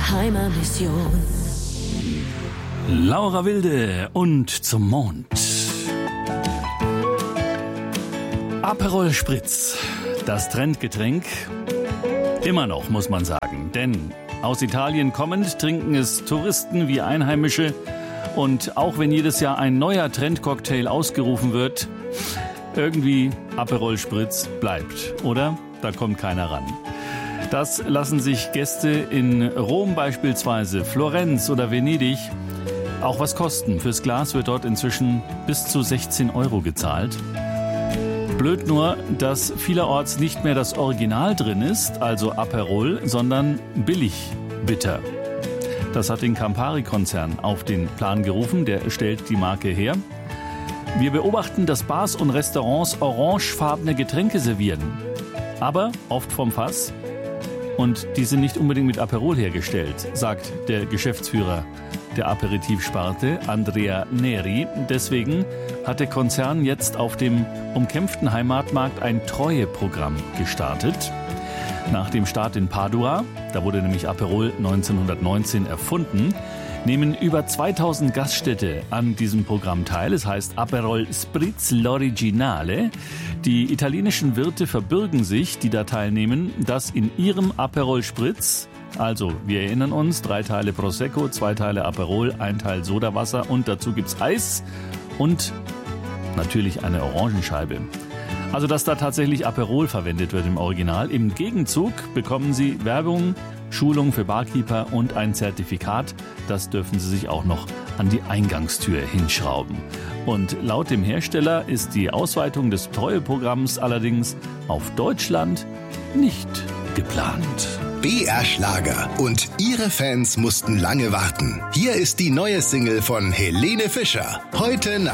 geheimer Mission. Laura Wilde und zum Mond. Aperol Spritz, das Trendgetränk. Immer noch, muss man sagen. Denn aus Italien kommend trinken es Touristen wie Einheimische. Und auch wenn jedes Jahr ein neuer Trendcocktail ausgerufen wird, irgendwie Aperol Spritz bleibt, oder? Da kommt keiner ran. Das lassen sich Gäste in Rom beispielsweise, Florenz oder Venedig auch was kosten. Fürs Glas wird dort inzwischen bis zu 16 € gezahlt. Blöd nur, dass vielerorts nicht mehr das Original drin ist, also Aperol, sondern billig bitter. Das hat den Campari-Konzern auf den Plan gerufen, der stellt die Marke her. Wir beobachten, dass Bars und Restaurants orangefarbene Getränke servieren, aber oft vom Fass. Und die sind nicht unbedingt mit Aperol hergestellt, sagt der Geschäftsführer der Aperitivsparte, Andrea Neri. Deswegen hat der Konzern jetzt auf dem umkämpften Heimatmarkt ein Treueprogramm gestartet. Nach dem Start in Padua, da wurde nämlich Aperol 1919 erfunden, nehmen über 2000 Gaststätte an diesem Programm teil. Es heißt Aperol Spritz l'Originale. Die italienischen Wirte verbürgen sich, die da teilnehmen, dass in ihrem Aperol Spritz, also wir erinnern uns, 3 Teile Prosecco, 2 Teile Aperol, 1 Teil Sodawasser und dazu gibt's Eis und natürlich eine Orangenscheibe. Also dass da tatsächlich Aperol verwendet wird im Original. Im Gegenzug bekommen Sie Werbung, Schulung für Barkeeper und ein Zertifikat. Das dürfen Sie sich auch noch an die Eingangstür hinschrauben. Und laut dem Hersteller ist die Ausweitung des Treueprogramms allerdings auf Deutschland nicht geplant. BR Schlager und ihre Fans mussten lange warten. Hier ist die neue Single von Helene Fischer. Heute Nacht.